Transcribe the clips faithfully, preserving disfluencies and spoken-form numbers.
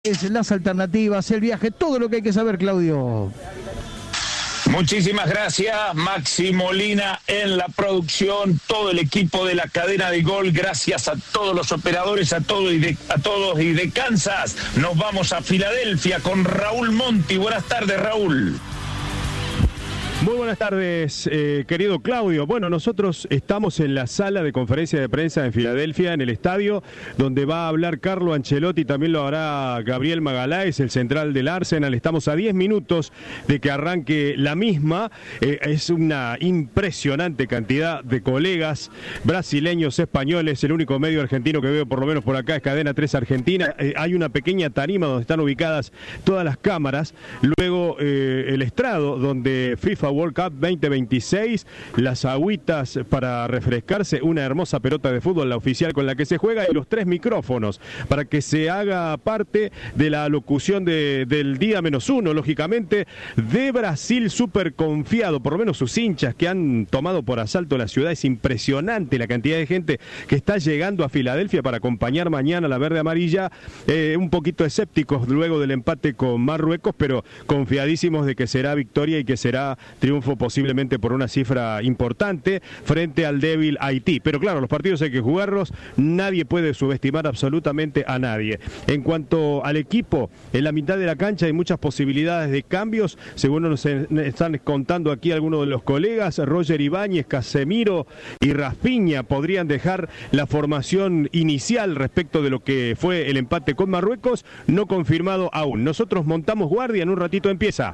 las alternativas, el viaje, todo lo que hay que saber, Claudio. Muchísimas gracias, Maxi Molina en la producción, todo el equipo de la cadena de Gol, gracias a todos los operadores, a todos y de, a todos y de Kansas. Nos vamos a Filadelfia con Raúl Monti. Buenas tardes, Raúl. Muy buenas tardes, eh, querido Claudio. Bueno, nosotros estamos en la sala de conferencia de prensa en Filadelfia, en el estadio, donde va a hablar Carlo Ancelotti, también lo hará Gabriel Magaláes, el central del Arsenal. Estamos a diez minutos de que arranque la misma. Eh, es una impresionante cantidad de colegas brasileños, españoles. El único medio argentino que veo, por lo menos por acá, es Cadena tres Argentina. Eh, hay una pequeña tarima donde están ubicadas todas las cámaras. Luego eh, el estrado, donde FIFA World Cup veinte veintiséis, las agüitas para refrescarse, una hermosa pelota de fútbol, la oficial con la que se juega, y los tres micrófonos para que se haga parte de la locución de, del día menos uno, lógicamente, de Brasil, súper confiado, por lo menos sus hinchas que han tomado por asalto la ciudad. Es impresionante la cantidad de gente que está llegando a Filadelfia para acompañar mañana la verde amarilla, eh, un poquito escépticos luego del empate con Marruecos, pero confiadísimos de que será victoria y que será triunfo posiblemente por una cifra importante frente al débil Haití. Pero claro, los partidos hay que jugarlos, nadie puede subestimar absolutamente a nadie. En cuanto al equipo, en la mitad de la cancha hay muchas posibilidades de cambios, según nos están contando aquí algunos de los colegas. Roger Ibáñez, Casemiro y Rafinha podrían dejar la formación inicial respecto de lo que fue el empate con Marruecos, no confirmado aún. Nosotros montamos guardia, en un ratito empieza.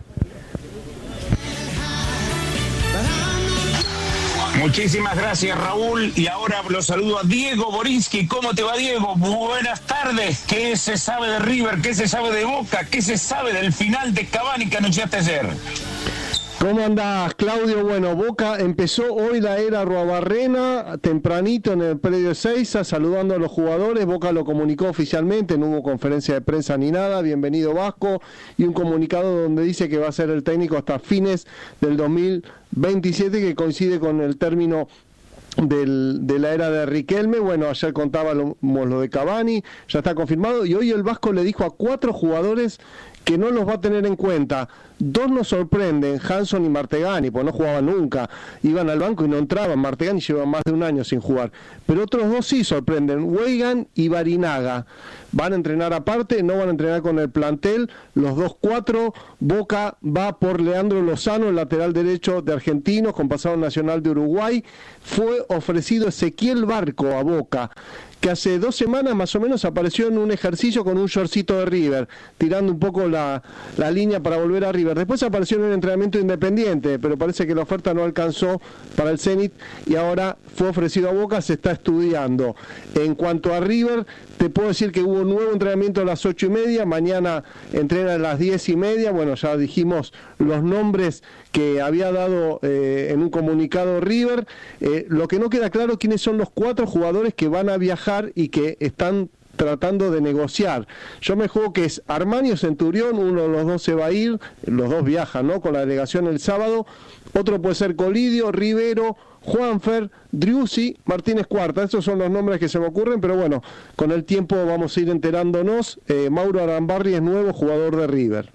Muchísimas gracias, Raúl. Y ahora lo saludo a Diego Borinsky. ¿Cómo te va, Diego? Buenas tardes. ¿Qué se sabe de River? ¿Qué se sabe de Boca? ¿Qué se sabe del final de Cavani que anunciaste ayer? ¿Cómo andás, Claudio? Bueno, Boca empezó hoy la era Arruabarrena, tempranito en el predio Ezeiza, saludando a los jugadores. Boca lo comunicó oficialmente, no hubo conferencia de prensa ni nada. Bienvenido, Vasco. Y un comunicado donde dice que va a ser el técnico hasta fines del dos mil veintisiete, que coincide con el término Del, de la era de Riquelme. Bueno, ayer contábamos lo de Cavani, ya está confirmado, y hoy el Vasco le dijo a cuatro jugadores que no los va a tener en cuenta. Dos nos sorprenden, Hanson y Martegani, porque no jugaban nunca, iban al banco y no entraban. Martegani lleva más de un año sin jugar, pero otros dos sí sorprenden, Weigand y Barinaga. Van a entrenar aparte, no van a entrenar con el plantel, los dos cuatro. Boca va por Leandro Lozano, el lateral derecho de Argentinos, con pasado nacional de Uruguay. Fue ofrecido Ezequiel Barco a Boca, que hace dos semanas más o menos apareció en un ejercicio con un shortcito de River, tirando un poco la, la línea para volver a River. Después apareció en un entrenamiento independiente, pero parece que la oferta no alcanzó para el Zenit y ahora fue ofrecido a Boca, se está estudiando. En cuanto a River, te puedo decir que hubo un nuevo entrenamiento a las ocho y media, mañana entrena a las diez y media. Bueno, ya dijimos los nombres que había dado eh, en un comunicado River. Eh, lo que no queda claro quiénes son los cuatro jugadores que van a viajar y que están tratando de negociar. Yo me juego que es Armani o Centurión, uno de los dos se va a ir, los dos viajan, ¿no?, con la delegación el sábado. Otro puede ser Colidio, Rivero, Juanfer, Driussi, Martínez Cuarta. Esos son los nombres que se me ocurren, pero bueno, con el tiempo vamos a ir enterándonos. eh, Mauro Arambarri es nuevo jugador de River.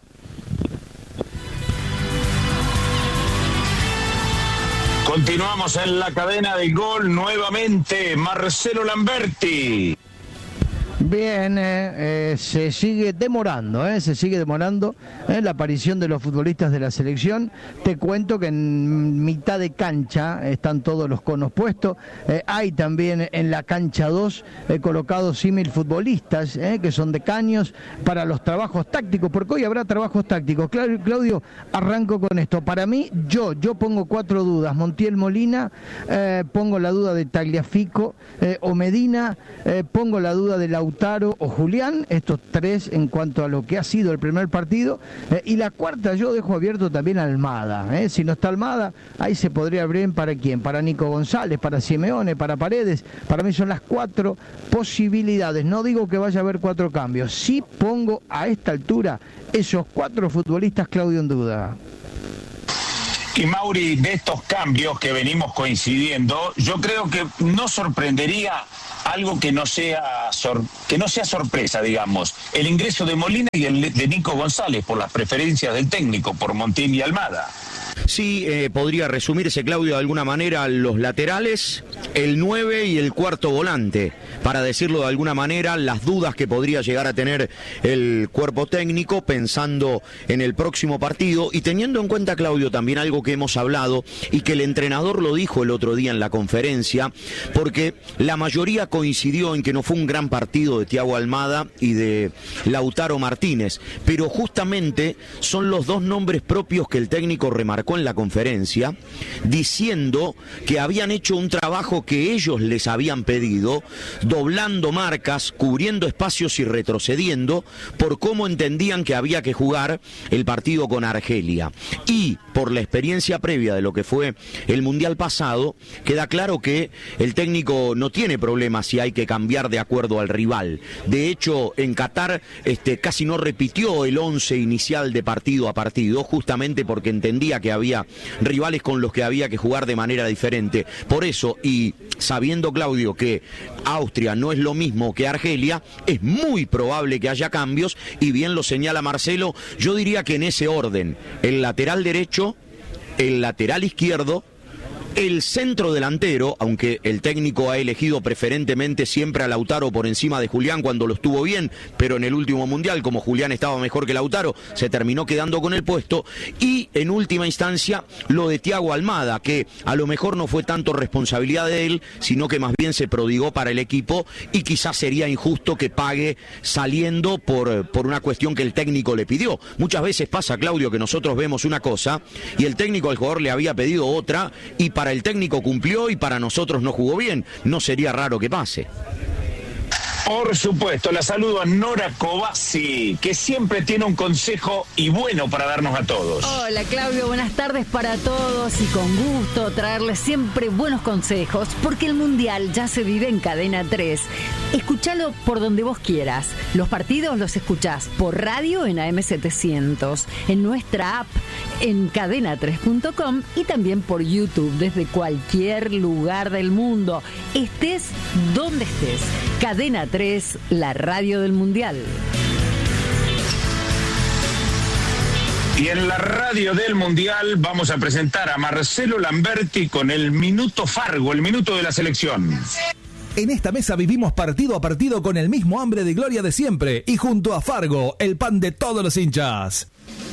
Continuamos en la cadena del Gol nuevamente. Marcelo Lamberti. Bien, eh, eh, se sigue demorando, eh, se sigue demorando eh, la aparición de los futbolistas de la selección. Te cuento que en mitad de cancha están todos los conos puestos. Eh, hay también en la cancha dos eh, colocados símil futbolistas eh, que son de caños para los trabajos tácticos, porque hoy habrá trabajos tácticos. Claudio, arranco con esto. Para mí, yo, yo pongo cuatro dudas. Montiel Molina, eh, pongo la duda de Tagliafico eh, o Medina, eh, pongo la duda de Lautaro o Julián, estos tres en cuanto a lo que ha sido el primer partido, eh, y la cuarta yo dejo abierto también a Almada, eh. Si no está Almada, ahí se podría abrir para quién, para Nico González, para Simeone, para Paredes. Para mí son las cuatro posibilidades. No digo que vaya a haber cuatro cambios, sí pongo a esta altura esos cuatro futbolistas, Claudio, en duda. Y Mauri, de estos cambios que venimos coincidiendo, yo creo que no sorprendería algo que no sea sor, que no sea sorpresa, digamos, el ingreso de Molina y el de Nico González por las preferencias del técnico, por Montín y Almada. Sí, eh, podría resumirse, Claudio, de alguna manera, los laterales, el nueve y el cuarto volante. Para decirlo de alguna manera, las dudas que podría llegar a tener el cuerpo técnico pensando en el próximo partido y teniendo en cuenta, Claudio, también algo que hemos hablado y que el entrenador lo dijo el otro día en la conferencia, porque la mayoría coincidió en que no fue un gran partido de Thiago Almada y de Lautaro Martínez, pero justamente son los dos nombres propios que el técnico remarcó en la conferencia, diciendo que habían hecho un trabajo que ellos les habían pedido, doblando marcas, cubriendo espacios y retrocediendo, por cómo entendían que había que jugar el partido con Argelia. Y por la experiencia previa de lo que fue el Mundial pasado, queda claro que el técnico no tiene problemas si hay que cambiar de acuerdo al rival. De hecho, en Qatar este, casi no repitió el once inicial de partido a partido, justamente porque entendía que había rivales con los que había que jugar de manera diferente. Por eso, y sabiendo, Claudio, que Austria no es lo mismo que Argelia, es muy probable que haya cambios, y bien lo señala Marcelo, yo diría que en ese orden: el lateral derecho, el lateral izquierdo, el centro delantero, aunque el técnico ha elegido preferentemente siempre a Lautaro por encima de Julián cuando lo estuvo bien, pero en el último Mundial, como Julián estaba mejor que Lautaro, se terminó quedando con el puesto, y en última instancia lo de Thiago Almada, que a lo mejor no fue tanto responsabilidad de él, sino que más bien se prodigó para el equipo, y quizás sería injusto que pague saliendo por, por una cuestión que el técnico le pidió. Muchas veces pasa, Claudio, que nosotros vemos una cosa y el técnico al jugador le había pedido otra, y para el técnico cumplió y para nosotros no jugó bien. No sería raro que pase. Por supuesto, la saludo a Nora Cobasi, que siempre tiene un consejo y bueno para darnos a todos. Hola, Claudio, buenas tardes para todos, y con gusto traerles siempre buenos consejos, porque el Mundial ya se vive en Cadena tres. Escuchalo por donde vos quieras. Los partidos los escuchás por radio en A M setecientos, en nuestra app, en cadena tres punto com, y también por YouTube desde cualquier lugar del mundo, estés donde estés. Cadena tres, la radio del Mundial. Y en la radio del Mundial vamos a presentar a Marcelo Lamberti con el Minuto Fargo, el minuto de la selección. En esta mesa vivimos partido a partido con el mismo hambre de gloria de siempre, y junto a Fargo, el pan de todos los hinchas.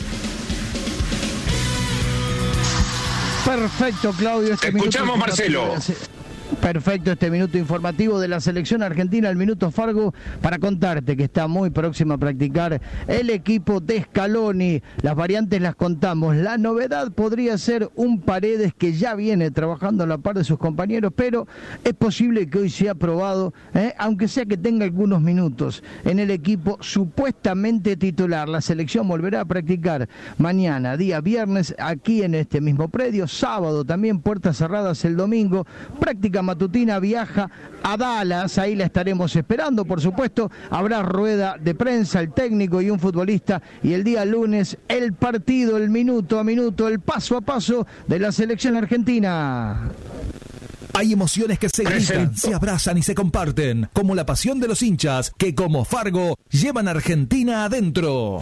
Perfecto, Claudio. Este Escuchamos, Marcelo. Perfecto, este minuto informativo de la selección argentina, el Minuto Fargo, para contarte que está muy próximo a practicar el equipo de Scaloni. Las variantes las contamos. La novedad podría ser un Paredes que ya viene trabajando a la par de sus compañeros, pero es posible que hoy sea probado, ¿eh? aunque sea que tenga algunos minutos en el equipo supuestamente titular. La selección volverá a practicar mañana, día viernes, aquí en este mismo predio. Sábado también, puertas cerradas el domingo. Práctica matutina, viaja a Dallas, ahí la estaremos esperando, por supuesto. Habrá rueda de prensa, el técnico y un futbolista, y el día lunes el partido, el minuto a minuto, el paso a paso de la selección argentina. Hay emociones que se gritan, se abrazan y se comparten, como la pasión de los hinchas que, como Fargo, llevan a Argentina adentro.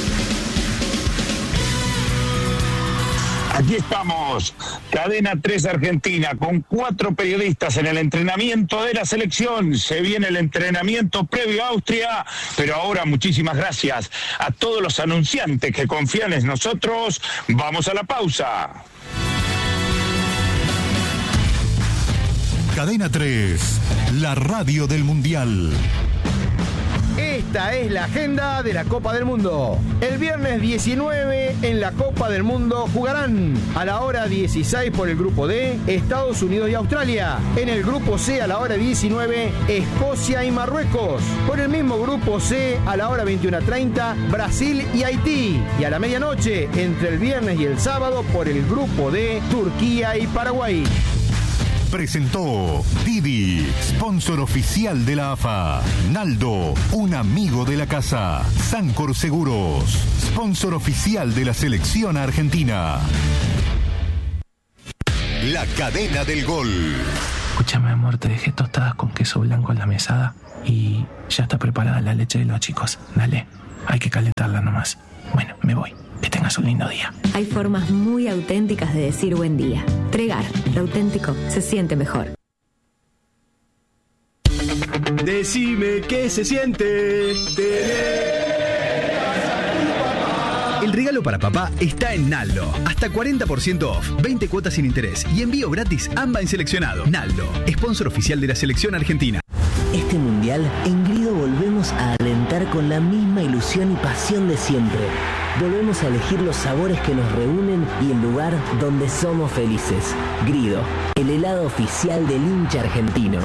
Aquí estamos, Cadena tres Argentina, con cuatro periodistas en el entrenamiento de la selección. Se viene el entrenamiento previo a Austria, pero ahora muchísimas gracias a todos los anunciantes que confían en nosotros. Vamos a la pausa. Cadena tres, la radio del Mundial. Esta es la agenda de la Copa del Mundo. El viernes diecinueve en la Copa del Mundo jugarán a la hora dieciséis por el grupo D, Estados Unidos y Australia. En el grupo C a la hora diecinueve, Escocia y Marruecos. Por el mismo grupo C a la hora veintiuno treinta, Brasil y Haití. Y a la medianoche, entre el viernes y el sábado, por el grupo D, Turquía y Paraguay. Presentó Didi, sponsor oficial de la A F A. Naldo, un amigo de la casa. Sancor Seguros, sponsor oficial de la selección argentina. La Cadena del Gol. Escúchame, amor, te dejé tostadas con queso blanco en la mesada y ya está preparada la leche de los chicos. Dale, hay que calentarla nomás. Bueno, me voy. Que tengas un lindo día. Hay formas muy auténticas de decir buen día. Tregar, lo auténtico se siente mejor. Decime qué se siente tener. El regalo para papá está en Naldo. Hasta cuarenta por ciento off, veinte cuotas sin interés y envío gratis AMBA en seleccionado. Naldo, sponsor oficial de la selección argentina. Este mundial, en Grido volvemos a alentar con la misma ilusión y pasión de siempre. Volvemos a elegir los sabores que nos reúnen y el lugar donde somos felices. Grido, el helado oficial del hincha argentino.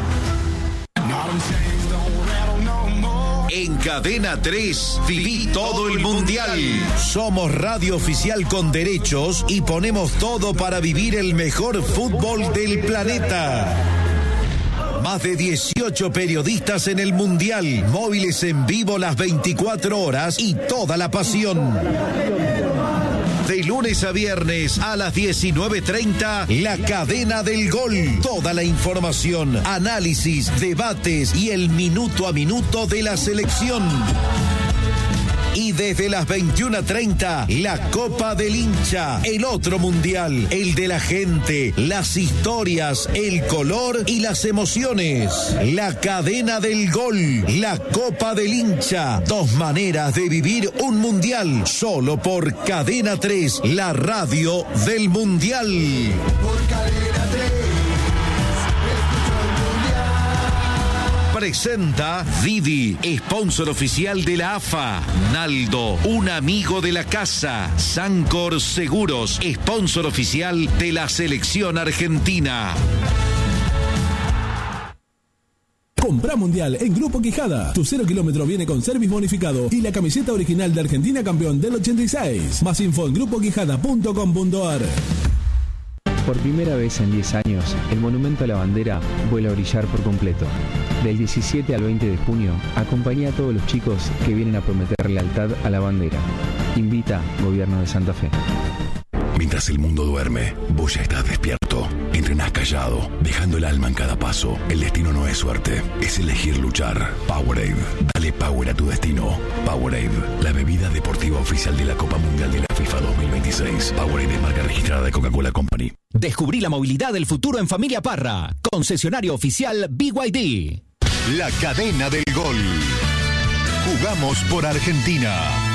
En Cadena tres, viví todo el mundial. Somos radio oficial con derechos y ponemos todo para vivir el mejor fútbol del planeta. Más de dieciocho periodistas en el mundial, móviles en vivo las veinticuatro horas y toda la pasión. De lunes a viernes a las diecinueve treinta, La Cadena del Gol. Toda la información, análisis, debates y el minuto a minuto de la selección. Y desde las veintiuna treinta, la Copa del Hincha, el otro mundial, el de la gente, las historias, el color y las emociones. La Cadena del Gol, la Copa del Hincha, dos maneras de vivir un mundial, solo por Cadena tres, la radio del mundial. Por Cadena tres. Presenta Didi, sponsor oficial de la A F A. Naldo, un amigo de la casa. Sancor Seguros, sponsor oficial de la selección argentina. Comprá Mundial en Grupo Quijada. Tu cero kilómetro viene con service bonificado y la camiseta original de Argentina campeón del ochenta y seis. Más info en grupo quijada punto com punto a r. Por primera vez en diez años, el Monumento a la Bandera vuelve a brillar por completo. Del diecisiete al veinte de junio, acompaña a todos los chicos que vienen a prometer lealtad a la bandera. Invita Gobierno de Santa Fe. Mientras el mundo duerme, vos ya estás despierto. Entrenás callado, dejando el alma en cada paso. El destino no es suerte, es elegir luchar. Powerade, dale power a tu destino. Powerade, la bebida deportiva oficial de la Copa Mundial de la FIFA dos mil veintiséis. Powerade es marca registrada de Coca-Cola Company. Descubrí la movilidad del futuro en Familia Parra. Concesionario oficial B Y D. La Cadena del Gol. Jugamos por Argentina.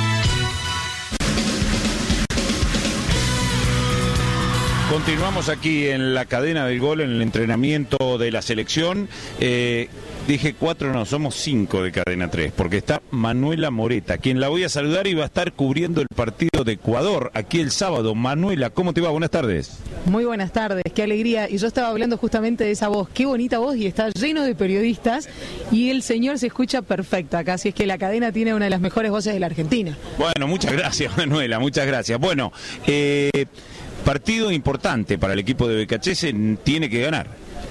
Continuamos aquí en la Cadena del Gol, en el entrenamiento de la selección. Eh, dije cuatro, no, somos cinco de Cadena tres, porque está Manuela Moreta, quien la voy a saludar y va a estar cubriendo el partido de Ecuador aquí el sábado. Manuela, ¿cómo te va? Buenas tardes. Muy buenas tardes, qué alegría. Y yo estaba hablando justamente de esa voz, qué bonita voz, y está lleno de periodistas y el señor se escucha perfecto acá, así es que la cadena tiene una de las mejores voces de la Argentina. Bueno, muchas gracias, Manuela, muchas gracias. Bueno, eh... partido importante para el equipo de Becachese, tiene que ganar.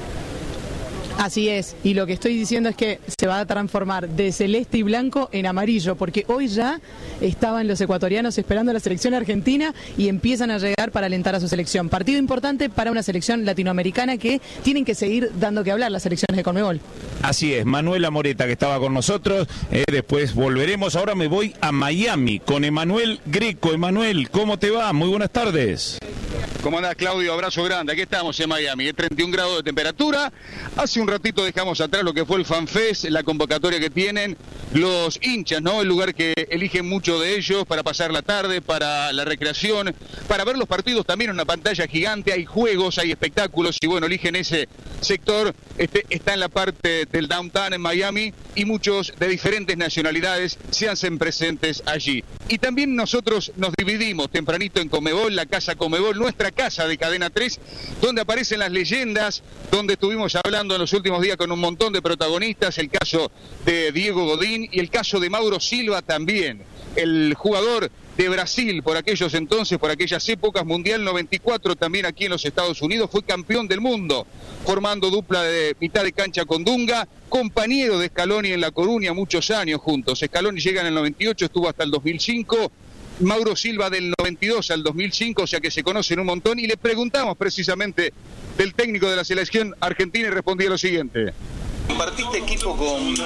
Así es, y lo que estoy diciendo es que se va a transformar de celeste y blanco en amarillo, porque hoy ya estaban los ecuatorianos esperando a la selección argentina y empiezan a llegar para alentar a su selección. Partido importante para una selección latinoamericana que tienen que seguir dando que hablar las selecciones de Conmebol. Así es, Manuela Moreta, que estaba con nosotros, eh, después volveremos. Ahora me voy a Miami con Emanuel Greco. Emanuel, ¿cómo te va? Muy buenas tardes. ¿Cómo andás, Claudio? Abrazo grande. Aquí estamos en Miami, treinta y un grados de temperatura. Hace un ratito dejamos atrás lo que fue el FanFest, la convocatoria que tienen los hinchas, ¿no? El lugar que eligen muchos de ellos para pasar la tarde, para la recreación, para ver los partidos también en una pantalla gigante. Hay juegos, hay espectáculos y bueno, eligen ese sector. Este está en la parte del downtown en Miami y muchos de diferentes nacionalidades se hacen presentes allí. Y también nosotros nos dividimos tempranito en Conmebol, la casa Conmebol, nuestra casa de Cadena tres, donde aparecen las leyendas, donde estuvimos hablando en los últimos días con un montón de protagonistas, el caso de Diego Godín y el caso de Mauro Silva también, el jugador de Brasil por aquellos entonces, por aquellas épocas, Mundial noventa y cuatro también aquí en los Estados Unidos, fue campeón del mundo, formando dupla de mitad de cancha con Dunga, compañero de Scaloni en La Coruña muchos años juntos. Scaloni llega en el noventa y ocho, estuvo hasta el dos mil cinco, Mauro Silva del noventa y dos al dos mil cinco, o sea que se conocen un montón, y le preguntamos precisamente del técnico de la selección argentina y respondía lo siguiente. Compartiste equipo con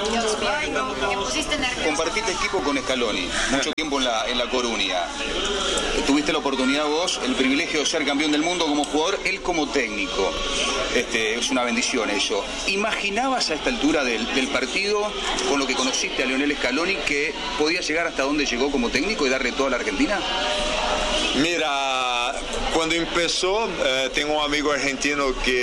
compartiste equipo con Scaloni mucho tiempo en la en la Coruña. Tuviste la oportunidad vos, el privilegio de ser campeón del mundo como jugador, él como técnico. Este, es una bendición eso. ¿Imaginabas a esta altura del, del partido, con lo que conociste a Lionel Scaloni, que podía llegar hasta donde llegó como técnico y darle todo a la Argentina? Mira, cuando empezó, eh, tengo un amigo argentino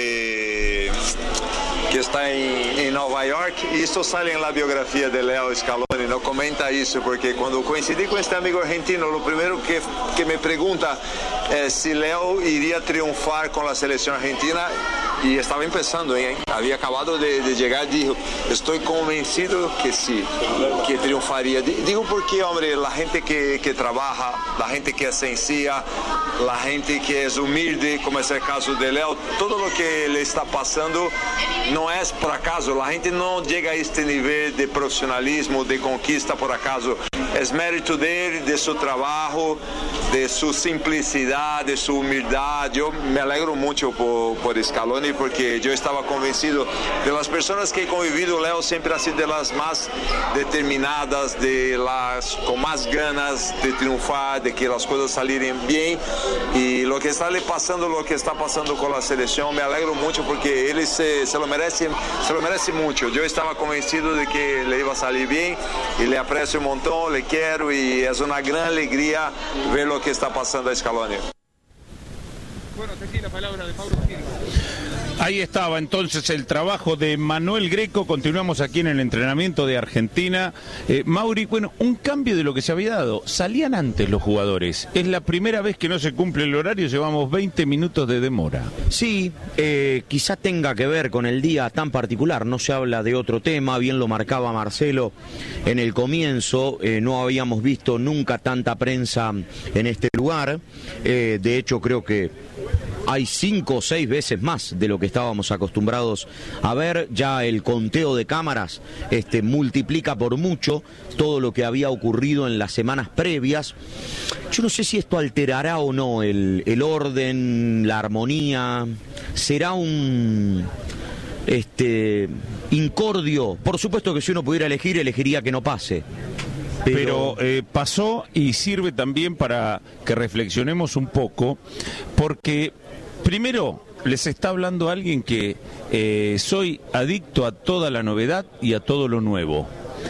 que que está en, en Nueva York, y esto sale en la biografía de Leo Scaloni, no comenta eso, porque cuando coincidí con este amigo argentino, lo primero que, que me pregunta es si Leo iría a triunfar con la selección argentina, y estaba empezando, ¿eh? Había acabado de, de llegar, dijo, estoy convencido que sí, que triunfaría. Digo porque, hombre, la gente que, que trabaja, la gente que es sencilla, la gente que es humilde, como es el caso de Leo, todo lo que le está pasando no es por acaso. La gente no llega a este nivel de profesionalismo, de conquista por acaso. Es mérito de él, de su trabajo, de su simplicidad, de su humildad. Yo me alegro mucho por, por Scaloni, porque yo estaba convencido de las personas que he convivido. Leo siempre ha sido de las más determinadas, de las con más ganas de triunfar, de que las cosas salieran bien. Y lo que está le pasando, lo que está pasando con la selección, me alegro mucho, porque él se, se lo merece, se lo merece mucho. Yo estaba convencido de que le iba a salir bien, y le aprecio un montón, le quiero, y es una gran alegría ver lo que está pasando a Scaloni. Bueno, aquí la palabra de Mauro Silva. Ahí estaba entonces el trabajo de Manuel Greco. Continuamos aquí en el entrenamiento de Argentina. Eh, Mauri, bueno, un cambio de lo que se había dado. Salían antes los jugadores. Es la primera vez que no se cumple el horario, llevamos veinte minutos de demora. Sí, eh, quizá tenga que ver con el día tan particular. No se habla de otro tema, bien lo marcaba Marcelo en el comienzo. Eh, no habíamos visto nunca tanta prensa en este lugar. Eh, de hecho, creo que hay cinco o seis veces más de lo que estábamos acostumbrados a ver. Ya el conteo de cámaras este, multiplica por mucho todo lo que había ocurrido en las semanas previas. Yo no sé si esto alterará o no el, el orden, la armonía. Será un este incordio. Por supuesto que si uno pudiera elegir, elegiría que no pase. Pero, Pero eh, pasó, y sirve también para que reflexionemos un poco, porque primero les está hablando alguien que eh, soy adicto a toda la novedad y a todo lo nuevo.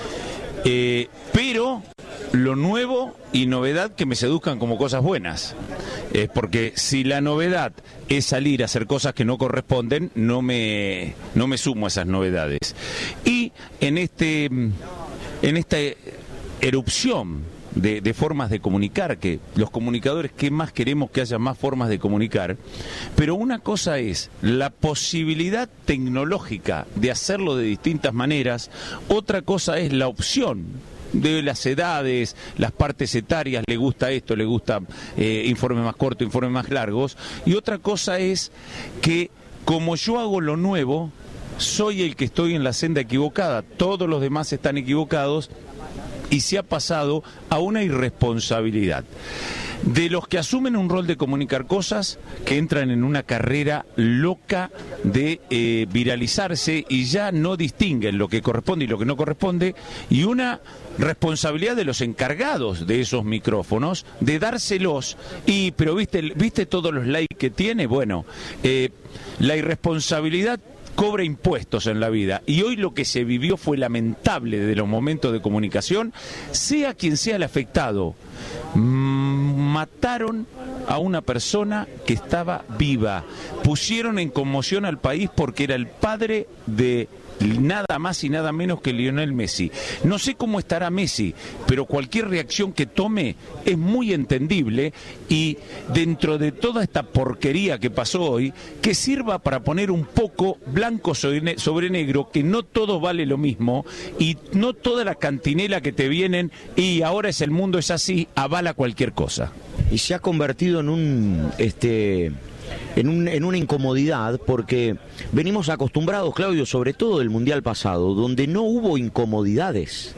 Eh, pero lo nuevo y novedad que me seduzcan como cosas buenas. Eh, porque si la novedad es salir a hacer cosas que no corresponden, no me, no me sumo a esas novedades. Y en este, en este erupción de, de formas de comunicar, que los comunicadores, ¿qué más queremos? Que haya más formas de comunicar. Pero una cosa es la posibilidad tecnológica de hacerlo de distintas maneras, otra cosa es la opción de las edades, las partes etarias, le gusta esto, le gusta eh, informes más cortos, informes más largos, y otra cosa es que como yo hago lo nuevo, soy el que estoy en la senda equivocada, todos los demás están equivocados, y se ha pasado a una irresponsabilidad de los que asumen un rol de comunicar cosas, que entran en una carrera loca de eh, viralizarse y ya no distinguen lo que corresponde y lo que no corresponde, y una responsabilidad de los encargados de esos micrófonos de dárselos. Y pero viste viste todos los likes que tiene. Bueno, eh, la irresponsabilidad cobra impuestos en la vida, y hoy lo que se vivió fue lamentable de los momentos de comunicación, sea quien sea el afectado. Mataron a una persona que estaba viva, pusieron en conmoción al país porque era el padre de nada más y nada menos que Lionel Messi. No sé cómo estará Messi, pero cualquier reacción que tome es muy entendible, y dentro de toda esta porquería que pasó hoy, que sirva para poner un poco blanco sobre, sobre negro, que no todo vale lo mismo, y no toda la cantinela que te vienen y ahora es el mundo es así, avala cualquier cosa. Y se ha convertido en un este En, un, en una incomodidad, porque venimos acostumbrados, Claudio, sobre todo del Mundial pasado, donde no hubo incomodidades.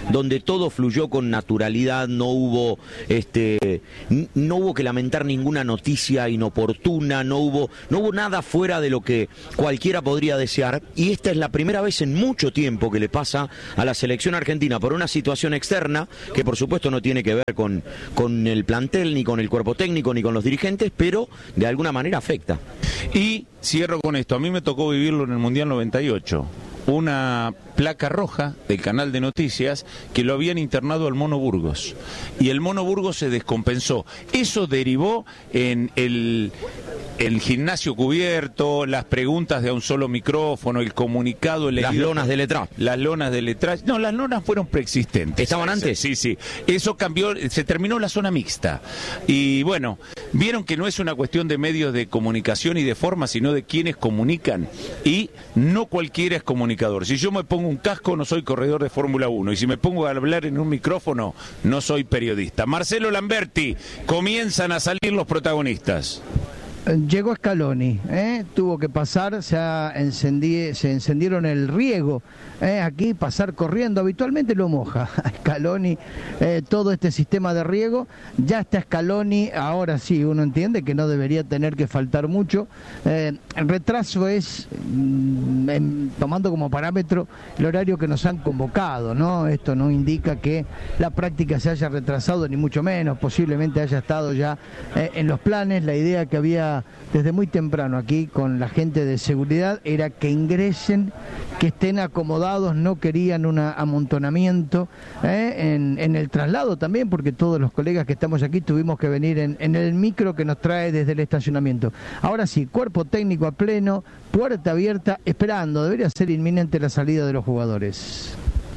donde todo fluyó con naturalidad, no hubo este no hubo que lamentar ninguna noticia inoportuna, no hubo no hubo nada fuera de lo que cualquiera podría desear, y esta es la primera vez en mucho tiempo que le pasa a la selección argentina por una situación externa que por supuesto no tiene que ver con, con el plantel, ni con el cuerpo técnico, ni con los dirigentes, pero de alguna manera afecta. Y cierro con esto, a mí me tocó vivirlo en el Mundial noventa y ocho. Una placa roja del canal de noticias que lo habían internado al Mono Burgos y el Mono Burgos se descompensó. Eso derivó en el, el gimnasio cubierto, las preguntas de a un solo micrófono, el comunicado elegido, las lonas de letra. Las lonas de letra. No, las lonas fueron preexistentes. ¿Estaban antes? Sí, sí. Eso cambió, se terminó la zona mixta. Y bueno, vieron que no es una cuestión de medios de comunicación y de forma, sino de quienes comunican. Y no cualquiera es comunicador. Si yo me pongo un casco, no soy corredor de Fórmula uno. Y si me pongo a hablar en un micrófono, no soy periodista. Marcelo Lamberti, comienzan a salir los protagonistas. Llegó Scaloni, ¿eh? tuvo que pasar, se, ha encendí, se encendieron el riego, ¿eh? aquí pasar corriendo, habitualmente lo moja Scaloni, eh, todo este sistema de riego, ya está Scaloni, ahora sí uno entiende que no debería tener que faltar mucho, eh, el retraso es, mm, en, tomando como parámetro el horario que nos han convocado, ¿no? Esto no indica que la práctica se haya retrasado, ni mucho menos, posiblemente haya estado ya eh, en los planes, la idea que había desde muy temprano aquí con la gente de seguridad era que ingresen, que estén acomodados, no querían un amontonamiento ¿eh? en, en el traslado también, porque todos los colegas que estamos aquí tuvimos que venir en, en el micro que nos trae desde el estacionamiento. Ahora sí, cuerpo técnico a pleno, puerta abierta, esperando, debería ser inminente la salida de los jugadores.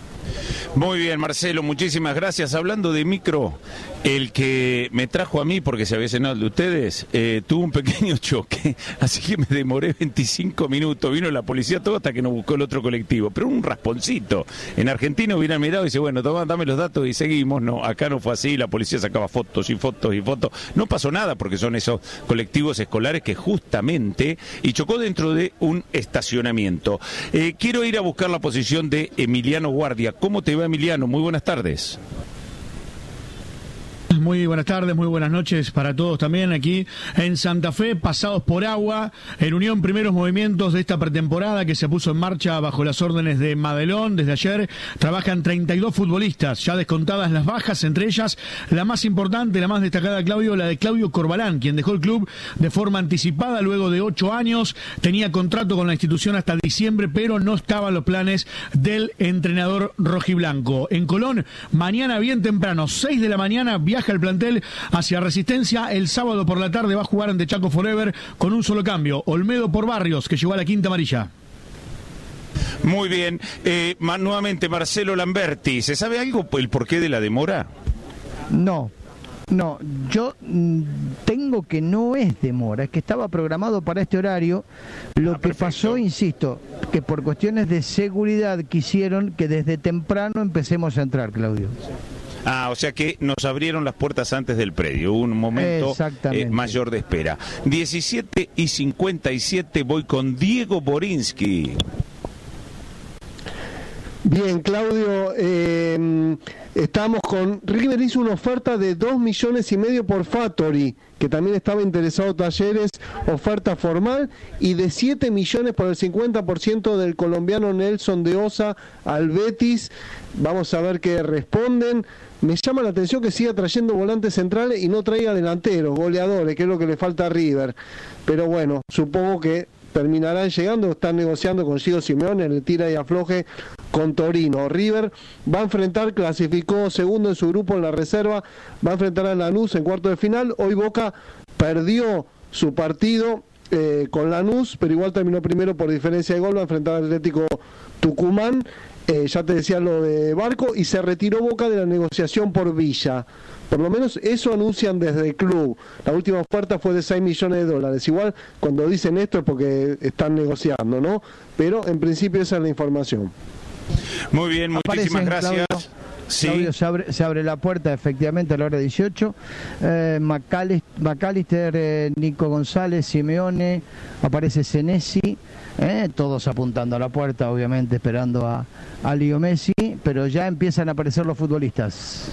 Muy bien, Marcelo, muchísimas gracias. Hablando de micro, el que me trajo a mí, porque se había cenado el de ustedes, eh, tuvo un pequeño choque, así que me demoré veinticinco minutos. Vino la policía todo hasta que nos buscó el otro colectivo, pero un rasponcito. En Argentina hubieran mirado y dice, bueno, toma, dame los datos y seguimos. No, acá no fue así, la policía sacaba fotos y fotos y fotos. No pasó nada porque son esos colectivos escolares que justamente, y chocó dentro de un estacionamiento. Eh, quiero ir a buscar la posición de Emiliano Guardia. ¿Cómo te va, Emiliano? Muy buenas tardes. Muy buenas tardes, muy buenas noches para todos también aquí en Santa Fe, pasados por agua, en unión primeros movimientos de esta pretemporada que se puso en marcha bajo las órdenes de Madelón. Desde ayer trabajan treinta y dos futbolistas, ya descontadas las bajas, entre ellas la más importante, la más destacada, Claudio, la de Claudio Corbalán, quien dejó el club de forma anticipada luego de ocho años, tenía contrato con la institución hasta diciembre, pero no estaban los planes del entrenador rojiblanco. En Colón, mañana bien temprano, seis de la mañana, viaja el plantel hacia Resistencia. El sábado por la tarde va a jugar ante Chaco Forever con un solo cambio, Olmedo por Barrios, que llegó a la quinta amarilla. Muy bien, eh, nuevamente Marcelo Lamberti, ¿se sabe algo el porqué de la demora? No, no, yo mm, tengo que no es demora, es que estaba programado para este horario. Lo ah, que pasó, insisto, que por cuestiones de seguridad quisieron que desde temprano empecemos a entrar, Claudio. Ah, o sea que nos abrieron las puertas antes del predio, un momento eh, mayor de espera. diecisiete y cincuenta y siete, voy con Diego Borinsky. Bien, Claudio, eh, estamos con... River hizo una oferta de dos millones y medio por Fattori, que también estaba interesado Talleres, oferta formal, y de siete millones por el cincuenta por ciento del colombiano Nelson de Osa al Betis. Vamos a ver qué responden. Me llama la atención que siga trayendo volantes centrales y no traiga delanteros, goleadores, que es lo que le falta a River. Pero bueno, supongo que terminarán llegando, están negociando con Gio Simeone, el tira y afloje con Torino. River va a enfrentar, clasificó segundo en su grupo en la reserva, va a enfrentar a Lanús en cuarto de final. Hoy Boca perdió su partido eh, con Lanús, pero igual terminó primero por diferencia de gol, va a enfrentar al Atlético Tucumán. Eh, ya te decía lo de Barco, y se retiró Boca de la negociación por Villa. Por lo menos eso anuncian desde el club. La última oferta fue de seis millones de dólares. Igual cuando dicen esto es porque están negociando, ¿no? Pero en principio esa es la información. Muy bien, muchísimas gracias. Claudio. Sí. Claudio, se abre, se abre la puerta efectivamente a la hora dieciocho. Eh, McAllister, eh, Nico González, Simeone, aparece Senesi, eh, todos apuntando a la puerta, obviamente esperando a, a Leo Messi, pero ya empiezan a aparecer los futbolistas.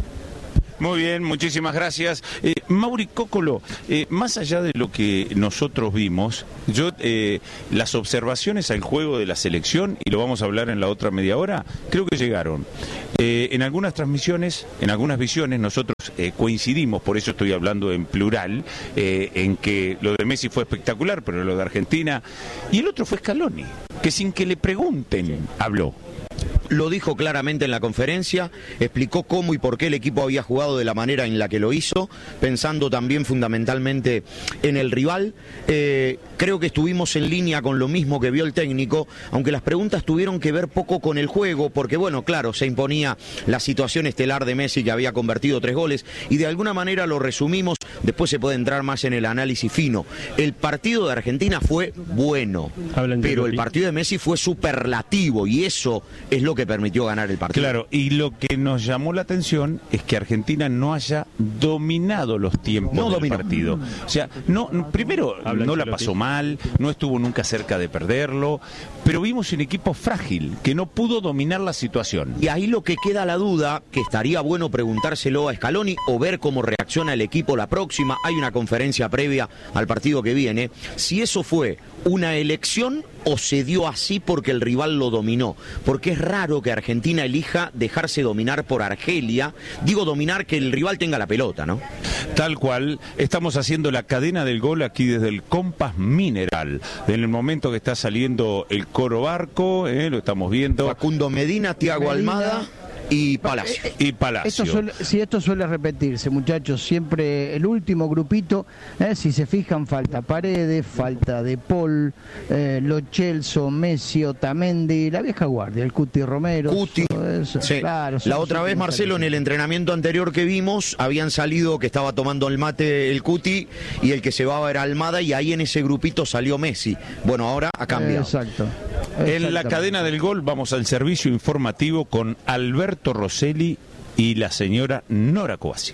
Muy bien, muchísimas gracias. Eh, Mauri Cócolo, eh, más allá de lo que nosotros vimos, yo eh, las observaciones al juego de la selección, y lo vamos a hablar en la otra media hora, creo que llegaron. Eh, en algunas transmisiones, en algunas visiones, nosotros eh, coincidimos, por eso estoy hablando en plural, eh, en que lo de Messi fue espectacular, pero lo de Argentina, y el otro fue Scaloni, que sin que le pregunten, habló. Lo dijo claramente en la conferencia, explicó cómo y por qué el equipo había jugado de la manera en la que lo hizo, pensando también fundamentalmente en el rival. Eh, creo que estuvimos en línea con lo mismo que vio el técnico, aunque las preguntas tuvieron que ver poco con el juego, porque bueno, claro, se imponía la situación estelar de Messi, que había convertido tres goles, y de alguna manera lo resumimos, después se puede entrar más en el análisis fino. El partido de Argentina fue bueno, pero el partido de Messi fue superlativo, y eso es lo que permitió ganar el partido. Claro, y lo que nos llamó la atención es que Argentina no haya dominado los tiempos no del dominó. partido. O sea, no, primero Habla no la pasó mal, no estuvo nunca cerca de perderlo, pero vimos un equipo frágil que no pudo dominar la situación. Y ahí lo que queda la duda, que estaría bueno preguntárselo a Scaloni o ver cómo reacciona el equipo la próxima. Hay una conferencia previa al partido que viene. Si eso fue una elección o se dio así porque el rival lo dominó, porque es raro que Argentina elija dejarse dominar por Argelia, digo dominar, que el rival tenga la pelota, ¿no? Tal cual, estamos haciendo la cadena del gol aquí desde el Compass Mineral, en el momento que está saliendo el Coro Barco, eh, lo estamos viendo. Facundo Medina, Thiago Medina. Almada y Palacio. Y Palacio. Esto suele, sí, esto suele repetirse, muchachos. Siempre el último grupito, eh, si se fijan, falta Paredes, falta De Paul, eh, Lo Celso, Messi, Otamendi, la vieja guardia, el Cuti Romero. Cuti. Eso, Sí. claro, la otra vez, Marcelo, en el entrenamiento anterior que vimos, habían salido que estaba tomando el mate el Cuti y el que se va era Almada, y ahí en ese grupito salió Messi. Bueno, ahora ha cambiado. Exacto. En la cadena del gol vamos al servicio informativo con Alberto Rosselli y la señora Nora Coasi.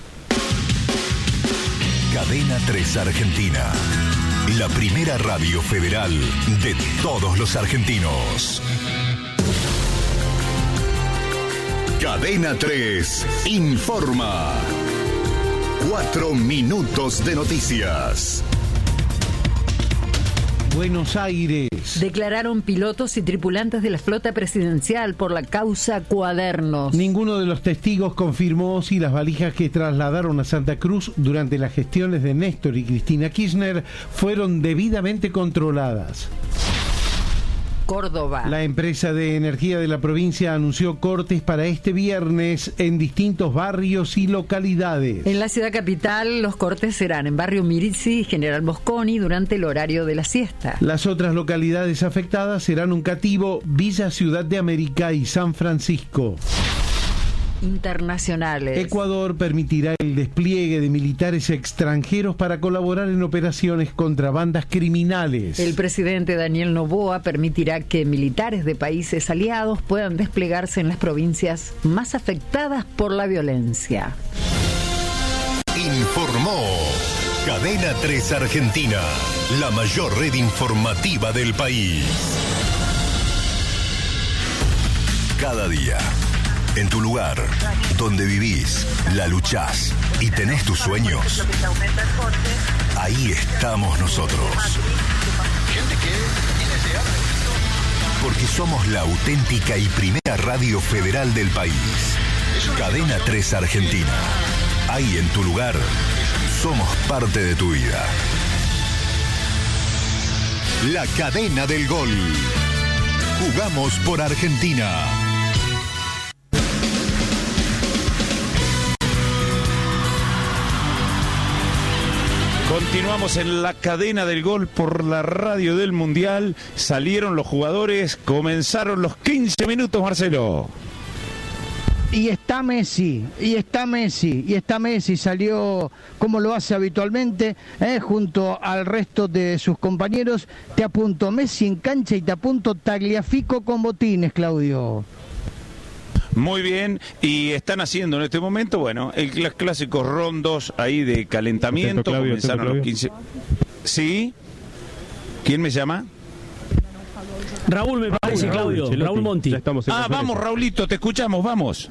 Cadena tres Argentina, la primera radio federal de todos los argentinos. Cadena tres informa. Cuatro minutos de noticias. Buenos Aires. Declararon pilotos y tripulantes de la flota presidencial por la causa Cuadernos. Ninguno de los testigos confirmó si las valijas que trasladaron a Santa Cruz durante las gestiones de Néstor y Cristina Kirchner fueron debidamente controladas. Córdoba. La empresa de energía de la provincia anunció cortes para este viernes en distintos barrios y localidades. En la ciudad capital, los cortes serán en Barrio Mirizzi y General Mosconi durante el horario de la siesta. Las otras localidades afectadas serán Uncativo, Villa Ciudad de América y San Francisco. Internacionales. Ecuador permitirá el despliegue de militares extranjeros para colaborar en operaciones contra bandas criminales. El presidente Daniel Noboa permitirá que militares de países aliados puedan desplegarse en las provincias más afectadas por la violencia. Informó Cadena tres Argentina, la mayor red informativa del país. Cada día, en tu lugar, donde vivís, la luchás y tenés tus sueños, ahí estamos nosotros. Porque somos la auténtica y primera radio federal del país. Cadena tres Argentina. Ahí en tu lugar, somos parte de tu vida. La cadena del gol. Jugamos por Argentina. Continuamos en la cadena del gol por la radio del Mundial. Salieron los jugadores, comenzaron los quince minutos, Marcelo. Y está Messi, y está Messi, y está Messi, salió como lo hace habitualmente, eh, junto al resto de sus compañeros. Te apunto Messi en cancha y te apunto Tagliafico con botines, Claudio. Muy bien, y están haciendo en este momento, bueno, el, los clásicos rondos ahí de calentamiento. Atento, Claudio, comenzaron atento, los quince. ¿Sí? ¿Quién me llama? Raúl, me parece, Raúl, Claudio. Ancelotti. Raúl Monti. Ya estamos en Ah, conferencia. vamos, Raulito, te escuchamos, vamos.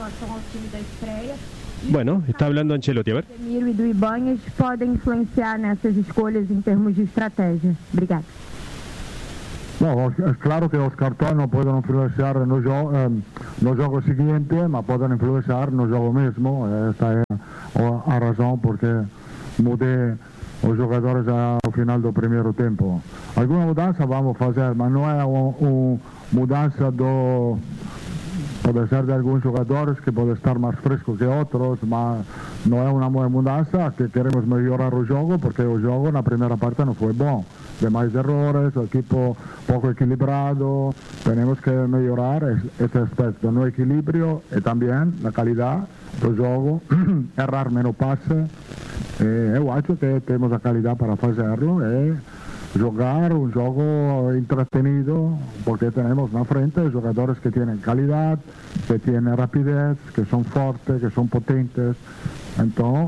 Bueno, está hablando Ancelotti, a ver. Ramiro e do Ibanez podem influenciar nessas escolhas em termos de estratégia. Obrigada. No, es claro que os cartões no pueden influenciar no jogo, eh, no jogo seguinte, mas pueden influenciar no jogo mesmo. Esta é a razão porque mudei os jogadores ao final do primeiro tempo. Alguma mudança vamos fazer, mas não é uma mudança do... Pode ser de alguns jogadores que podem estar mais frescos que outros, mas não é uma mudança que queremos melhorar o jogo, porque o jogo na primeira parte não foi bom. Demais errores, o equipo pouco equilibrado, temos que melhorar esse aspecto no equilíbrio e também na qualidade do jogo, errar menos passe. Eu acho que temos a qualidade para fazê-lo e jogar um jogo entretenido, porque temos na frente jogadores que têm qualidade, que têm rapidez, que são fortes, que são potentes. Então,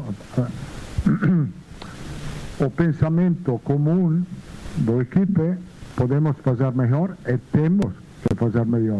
o pensamento comum do equipe, podemos fazer melhor e temos que fazer melhor.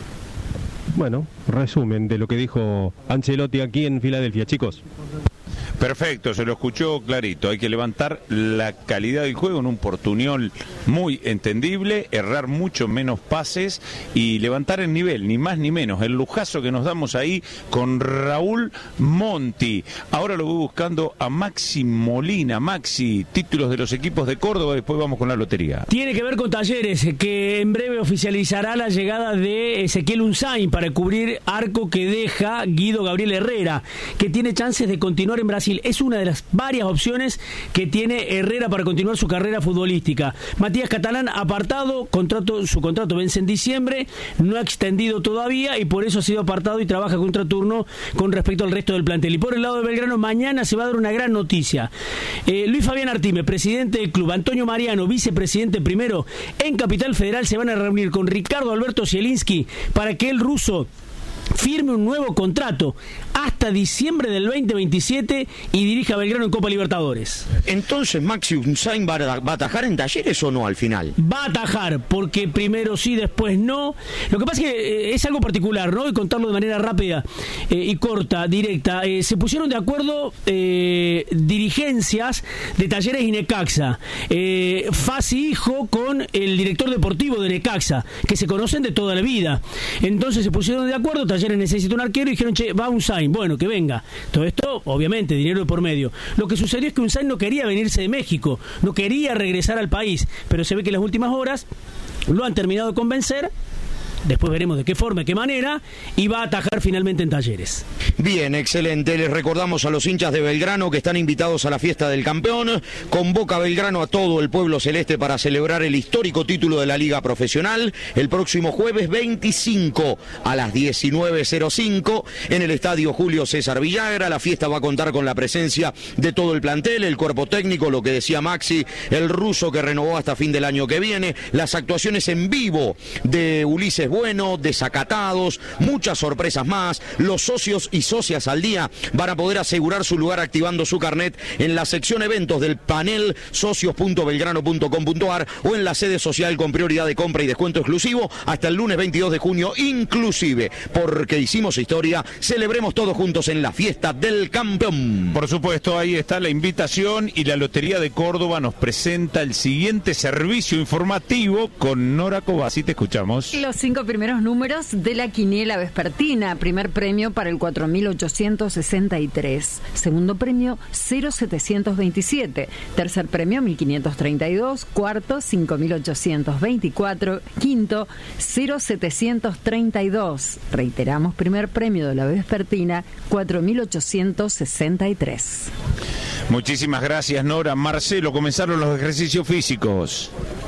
Bueno, resumen de lo que dijo Ancelotti aquí en Filadelfia, chicos. Perfecto, se lo escuchó clarito. Hay que levantar la calidad del juego en un portuñol muy entendible, errar mucho menos pases y levantar el nivel, ni más ni menos. El lujazo que nos damos ahí con Raúl Monti. Ahora lo voy buscando a Maxi Molina. Maxi, títulos de los equipos de Córdoba, después vamos con la lotería. Tiene que ver con Talleres, que en breve oficializará la llegada de Ezequiel Unzain para cubrir arco que deja Guido Gabriel Herrera, que tiene chances de continuar en Brasil. Es una de las varias opciones que tiene Herrera para continuar su carrera futbolística. Matías Catalán apartado, contrato, su contrato vence en diciembre, no ha extendido todavía y por eso ha sido apartado y trabaja contraturno con respecto al resto del plantel. Y por el lado de Belgrano, mañana se va a dar una gran noticia. Eh, Luis Fabián Artime, presidente del club, Antonio Mariano, vicepresidente primero, en Capital Federal se van a reunir con Ricardo Alberto Zielinski para que el ruso firme un nuevo contrato hasta diciembre del veinte veintisiete y dirija a Belgrano en Copa Libertadores. Entonces, Maxi Unzain va a, va a atajar en Talleres o no al final. Va a atajar, porque primero sí, después no. Lo que pasa es que eh, es algo particular, ¿no? Y contarlo de manera rápida eh, y corta, directa. Eh, se pusieron de acuerdo eh, dirigencias de Talleres y Necaxa. Eh, Fasi hijo con el director deportivo de Necaxa, que se conocen de toda la vida. Entonces se pusieron de acuerdo, Talleres necesita un arquero y dijeron, che, va Unzain. Bueno, que venga. Todo esto, obviamente, dinero de por medio. Lo que sucedió es que Unzain no quería venirse de México, no quería regresar al país, pero se ve que en las últimas horas lo han terminado de convencer. Después veremos de qué forma, de qué manera, y va a atajar finalmente en Talleres. Bien, excelente. Les recordamos a los hinchas de Belgrano que están invitados a la fiesta del campeón. Convoca Belgrano a todo el pueblo celeste para celebrar el histórico título de la Liga Profesional el próximo jueves veinticinco a las diecinueve cero cinco en el Estadio Julio César Villagra. La fiesta va a contar con la presencia de todo el plantel, el cuerpo técnico, lo que decía Maxi, el ruso que renovó hasta fin del año que viene, las actuaciones en vivo de Ulises Bueno, desacatados, muchas sorpresas más. Los socios y socias al día van a poder asegurar su lugar activando su carnet en la sección eventos del panel socios punto belgrano punto com punto ar o en la sede social con prioridad de compra y descuento exclusivo hasta el lunes veintidós de junio inclusive. Porque hicimos historia, celebremos todos juntos en la fiesta del campeón. Por supuesto, ahí está la invitación y la Lotería de Córdoba nos presenta el siguiente servicio informativo con Nora Cobasi. Te escuchamos. Los cinco primeros números de la quiniela vespertina. Primer premio para el cuatro mil ochocientos sesenta y tres. Segundo premio cero setecientos veintisiete. Tercer premio mil quinientos treinta y dos. Cuarto cinco mil ochocientos veinticuatro. Quinto cero setecientos treinta y dos. Reiteramos, primer premio de la vespertina cuatro mil ochocientos sesenta y tres. Muchísimas gracias, Nora. Marcelo, comenzaron los ejercicios físicos.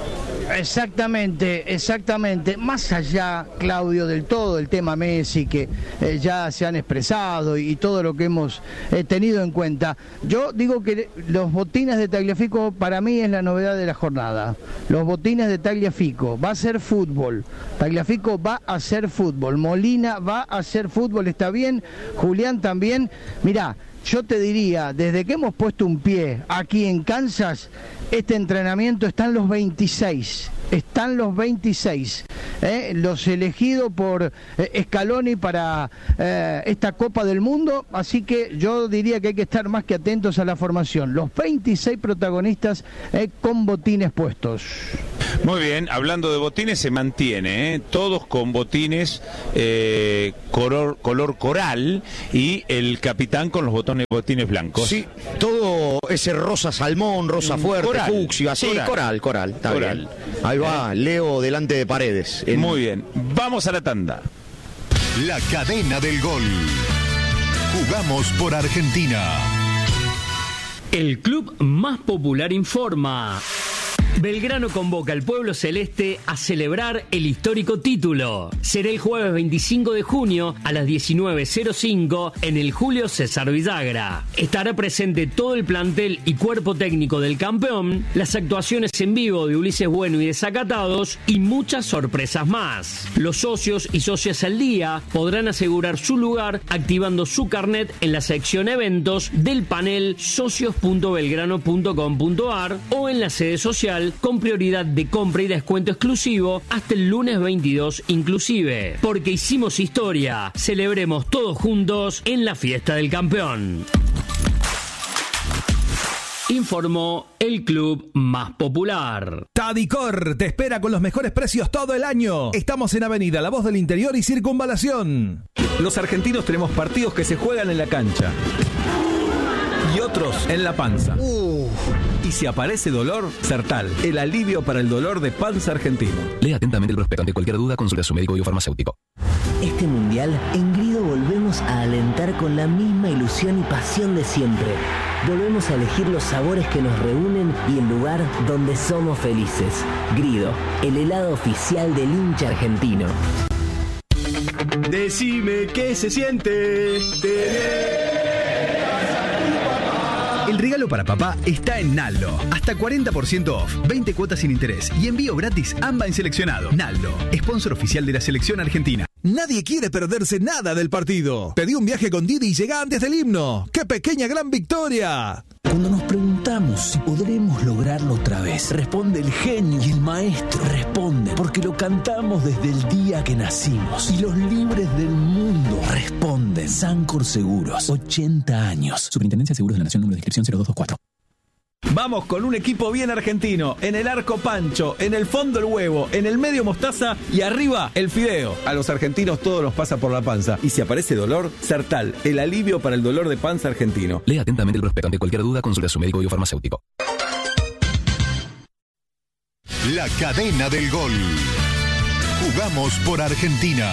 Exactamente, exactamente. Más allá, Claudio, del todo el tema Messi, que eh, ya se han expresado y, y todo lo que hemos eh, tenido en cuenta, yo digo que los botines de Tagliafico para mí es la novedad de la jornada. Los botines de Tagliafico, va a ser fútbol. Tagliafico va a hacer fútbol. Molina va a hacer fútbol, está bien. Julián también. Mirá, yo te diría, desde que hemos puesto un pie aquí en Kansas, este entrenamiento están los veintiséis, están los veintiséis, ¿eh? Los elegidos por eh, Scaloni para eh, esta Copa del Mundo, así que yo diría que hay que estar más que atentos a la formación. Los veintiséis protagonistas eh, con botines puestos. Muy bien, hablando de botines, se mantiene, ¿eh? Todos con botines eh, color, color coral y el capitán con los botones, botines blancos. Sí, todo ese rosa salmón, rosa fuerte, coral, fucsia, sí, coral, coral, coral, está coral. bien. Ahí va, eh. Leo delante de Paredes. En... Muy bien, vamos a la tanda. La cadena del gol. Jugamos por Argentina. El club más popular informa. Belgrano convoca al pueblo celeste a celebrar el histórico título. Será el jueves veinticinco de junio a las diecinueve cero cinco en el Julio César Villagra. Estará presente todo el plantel y cuerpo técnico del campeón, las actuaciones en vivo de Ulises Bueno y Desacatados y muchas sorpresas más. Los socios y socias al día podrán asegurar su lugar activando su carnet en la sección eventos del panel socios punto belgrano punto com punto ar o en la sede social con prioridad de compra y descuento exclusivo hasta el lunes veintidós inclusive. Porque hicimos historia, celebremos todos juntos en la fiesta del campeón. Informó el club más popular. Tadicor te espera con los mejores precios todo el año. Estamos en Avenida La Voz del Interior y Circunvalación. Los argentinos tenemos partidos que se juegan en la cancha y otros en la panza. Uh. Y si aparece dolor, Sertal, el alivio para el dolor de panza argentino. Lea atentamente el prospecto. Ante cualquier duda, consulte a su médico biofarmacéutico. Este mundial, en Grido volvemos a alentar con la misma ilusión y pasión de siempre. Volvemos a elegir los sabores que nos reúnen y el lugar donde somos felices. Grido, el helado oficial del hincha argentino. Decime qué se siente tener. El regalo para papá está en Naldo. Hasta cuarenta por ciento off, veinte cuotas sin interés y envío gratis AMBA en seleccionado. Naldo, sponsor oficial de la selección argentina. Nadie quiere perderse nada del partido. Pedí un viaje con Didi y llega antes del himno. ¡Qué pequeña gran victoria! Cuando nos preguntamos si podremos lograrlo otra vez, responde el genio y el maestro. Responde porque lo cantamos desde el día que nacimos. Y los libres del mundo responden. Sancor Seguros, ochenta años. Superintendencia de Seguros de la Nación, número de inscripción cero dos dos cuatro. Vamos con un equipo bien argentino. En el arco Pancho, en el fondo el huevo, en el medio mostaza y arriba el fideo. A los argentinos todo los pasa por la panza. Y si aparece dolor, Sertal, el alivio para el dolor de panza argentino. Lea atentamente el prospecto. Ante cualquier duda, consulte a su médico biofarmacéutico. La cadena del gol. Jugamos por Argentina.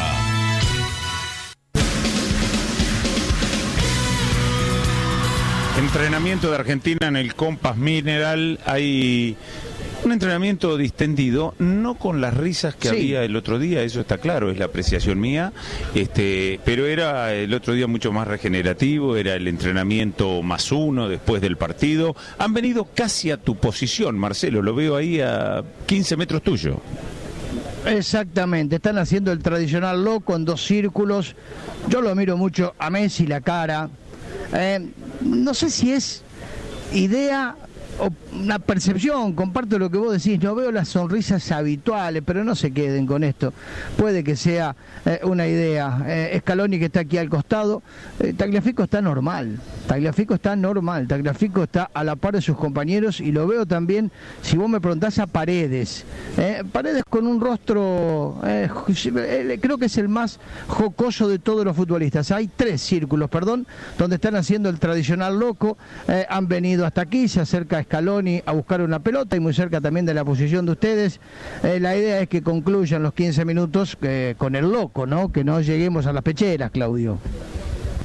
Entrenamiento de Argentina en el Compass Mineral. Hay un entrenamiento distendido, no con las risas que sí. había el otro día, eso está claro, es la apreciación mía, este, pero era el otro día mucho más regenerativo, era el entrenamiento más uno después del partido. Han venido casi a tu posición, Marcelo, lo veo ahí a quince metros tuyo. Exactamente, están haciendo el tradicional loco en dos círculos. Yo lo miro mucho a Messi la cara. Eh, no sé si es idea o una percepción, comparto lo que vos decís, no veo las sonrisas habituales, pero no se queden con esto, puede que sea eh, una idea. eh, Scaloni, que está aquí al costado, eh, Tagliafico está normal, Tagliafico está normal, Tagliafico está a la par de sus compañeros y lo veo también, si vos me preguntás, a Paredes, eh, Paredes con un rostro, eh, creo que es el más jocoso de todos los futbolistas. Hay tres círculos, perdón, donde están haciendo el tradicional loco, eh, han venido hasta aquí, se acerca Scaloni a buscar una pelota y muy cerca también de la posición de ustedes. Eh, la idea es que concluyan los quince minutos eh, con el loco, ¿no? Que no lleguemos a las pecheras, Claudio.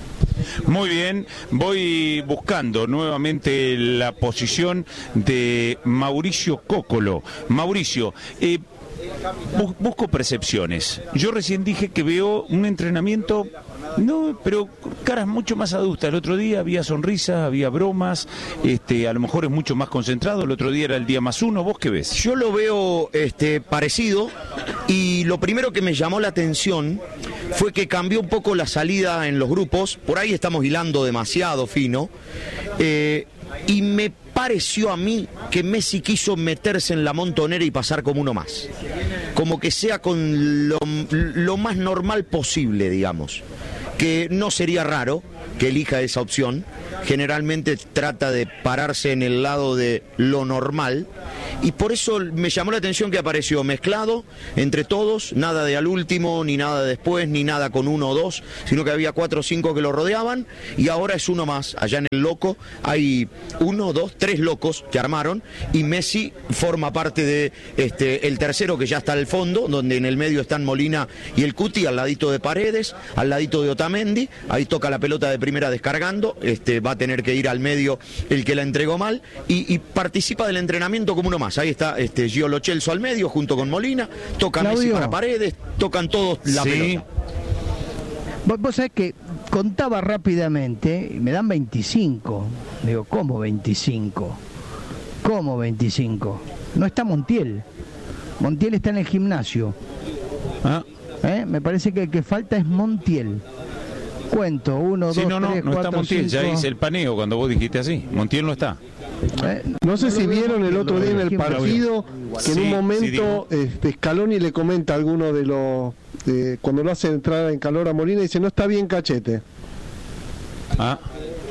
Muy bien, voy buscando nuevamente la posición de Mauricio Cócolo. Mauricio, eh, bu- busco percepciones. Yo recién dije que veo un entrenamiento... No, pero caras mucho más adultas. El otro día había sonrisas, había bromas, este, a lo mejor es mucho más concentrado. El otro día era el día más uno. ¿Vos qué ves? Yo lo veo este, parecido, y lo primero que me llamó la atención fue que cambió un poco la salida en los grupos. Por ahí estamos hilando demasiado fino. Eh, y me pareció a mí que Messi quiso meterse en la montonera y pasar como uno más. Como que sea con lo, lo más normal posible, digamos. Que no sería raro que elija esa opción. Generalmente trata de pararse en el lado de lo normal, y por eso me llamó la atención que apareció mezclado entre todos, nada de al último, ni nada de después, ni nada con uno o dos, sino que había cuatro o cinco que lo rodeaban, y ahora es uno más. Allá en el loco hay uno, dos, tres locos que armaron, y Messi forma parte de este el tercero, que ya está al fondo, donde en el medio están Molina y el Cuti, al ladito de Paredes, al ladito de Otamendi. Ahí toca la pelota de primera descargando, este va a tener que ir al medio el que la entregó mal, y, y participa del entrenamiento como uno más. Ahí está este Gio Lo Celso al medio junto con Molina, toca Claudio. Messi para Paredes, tocan todos la Sí. pelota. Vos, vos sabés que contaba rápidamente, y me dan veinticinco. Digo, ¿cómo veinticinco? ¿Cómo veinticinco? No está Montiel. Montiel está en el gimnasio. Ah. ¿Eh? Me parece que el que falta es Montiel. Cuento, uno, Sí, dos, no, no, tres, no está cuatro, Montiel, ya cinco. hice el paneo cuando vos dijiste así. Montiel no está. No sé si vieron el otro día en el partido que en Sí, un sí, momento este, Scaloni le comenta a alguno de los de, cuando lo hace entrar en calor a Molina, dice: no está bien Cachete. Ah.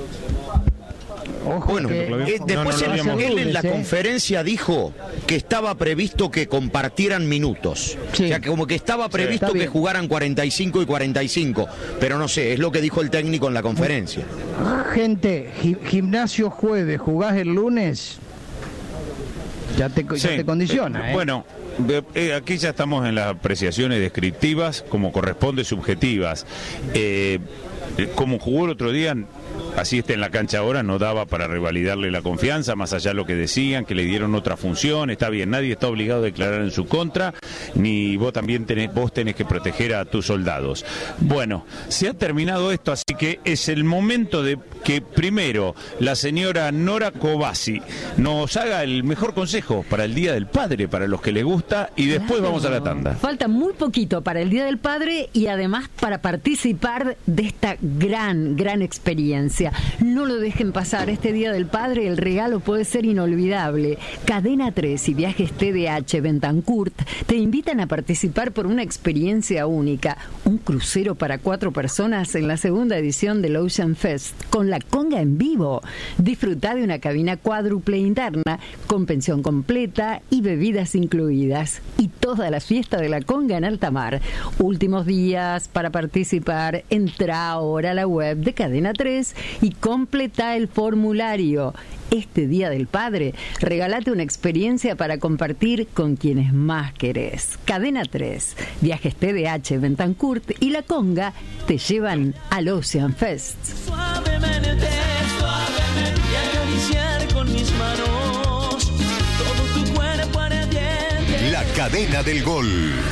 Bueno, que- eh, después No, no, no él, habíamos- él en la ¿eh? conferencia dijo que estaba previsto que compartieran minutos. O sea, que como que estaba previsto está que bien. jugaran cuarenta y cinco y cuarenta y cinco. Pero no sé, es lo que dijo el técnico en la conferencia. Gente, gi- gimnasio jueves, jugás el lunes, ya te, ya Sí. te condiciona. Eh, ¿eh? Bueno, eh, eh, aquí ya estamos en las apreciaciones descriptivas, como corresponde, subjetivas. Eh, eh, como jugó el otro día, así está en la cancha ahora, no daba para revalidarle la confianza, más allá de lo que decían, que le dieron otra función. Está bien, nadie está obligado a declarar en su contra, ni vos también tenés, vos tenés que proteger a tus soldados. Bueno, se ha terminado esto, así que es el momento de que primero la señora Nora Cobasi nos haga el mejor consejo para el Día del Padre, para los que les gusta, y después vamos a la tanda. Falta muy poquito para el Día del Padre y además para participar de esta gran, gran experiencia. No lo dejen pasar. Este Día del Padre, el regalo puede ser inolvidable. Cadena tres y Viajes T D H Bentancourt te invitan a participar por una experiencia única. Un crucero para cuatro personas en la segunda edición del Ocean Fest, con la conga en vivo. Disfruta de una cabina cuádruple interna, con pensión completa y bebidas incluidas. Y toda la fiesta de la conga en alta mar. Últimos días para participar. Entra ahora a la web de Cadena tres y completa el formulario. Este Día del Padre, regálate una experiencia para compartir con quienes más querés. Cadena tres, Viajes T D H Bentancourt y La Conga te llevan al Ocean Fest. Suavemente, suavemente, y acariciar con mis manos todo tu cuerpo ardiente. La cadena del gol.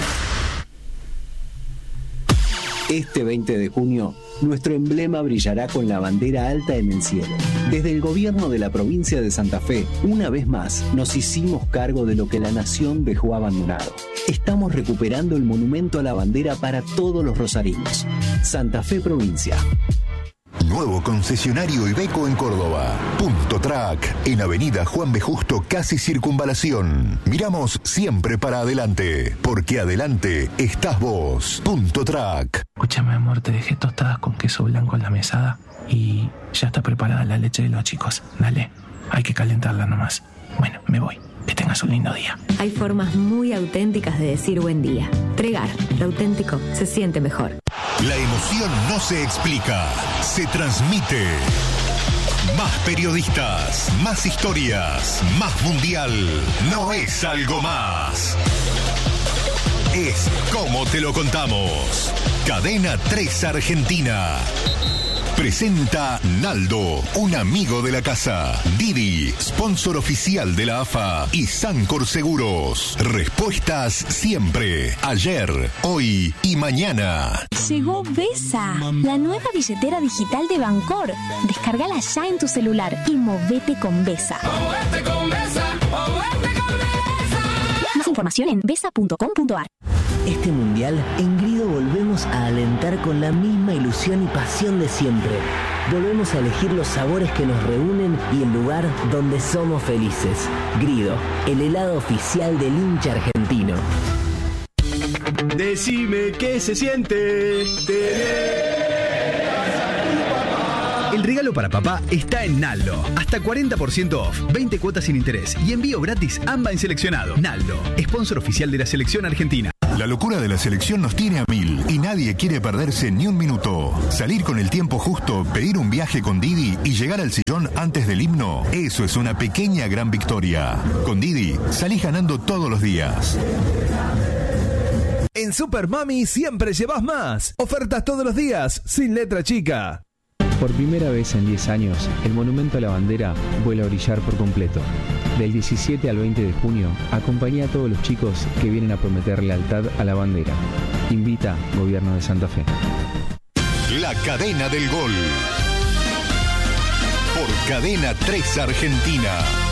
Este veinte de junio, nuestro emblema brillará con la bandera alta en el cielo. Desde el gobierno de la provincia de Santa Fe, una vez más, nos hicimos cargo de lo que la nación dejó abandonado. Estamos recuperando el monumento a la bandera para todos los rosarinos. Santa Fe Provincia. Nuevo concesionario Iveco en Córdoba. Punto Track, en Avenida Juan B. Justo, casi Circunvalación. Miramos siempre para adelante, porque adelante estás vos. Punto Track. Escúchame, amor, te dejé tostadas con queso blanco en la mesada y ya está preparada la leche de los chicos. Dale, hay que calentarla nomás. Bueno, me voy. Que tengas un lindo día. Hay formas muy auténticas de decir buen día. Tregar, lo auténtico se siente mejor. La emoción no se explica, se transmite. Más periodistas, más historias, más mundial. No es algo más. Es como te lo contamos. Cadena tres Argentina. Presenta Naldo, un amigo de la casa. Didi, sponsor oficial de la A F A. Y Sancor Seguros. Respuestas siempre. Ayer, hoy y mañana. Llegó Besa, la nueva billetera digital de Bancor. Descárgala ya en tu celular y movete con Besa. Movete con Besa, movete con Besa. Más información en besa punto com punto ar. Este mundial, en Grido volvemos a alentar con la misma ilusión y pasión de siempre. Volvemos a elegir los sabores que nos reúnen y el lugar donde somos felices. Grido, el helado oficial del hincha argentino. Decime qué se siente tener. El regalo para papá está en Naldo. Hasta cuarenta por ciento off, veinte cuotas sin interés y envío gratis AMBA en seleccionado. Naldo, sponsor oficial de la selección argentina. La locura de la selección nos tiene a mil y nadie quiere perderse ni un minuto. Salir con el tiempo justo, pedir un viaje con Didi y llegar al sillón antes del himno, eso es una pequeña gran victoria. Con Didi, salís ganando todos los días. En Super Mami siempre llevas más. Ofertas todos los días, sin letra chica. Por primera vez en diez años, el Monumento a la Bandera vuelve a brillar por completo. Del diecisiete al veinte de junio, acompaña a todos los chicos que vienen a prometer lealtad a la bandera. Invita Gobierno de Santa Fe. La cadena del gol. Por Cadena tres Argentina.